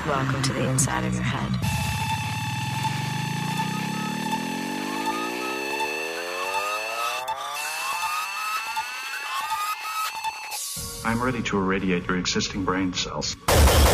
Welcome to the inside of your head. I'm ready to irradiate your existing brain cells.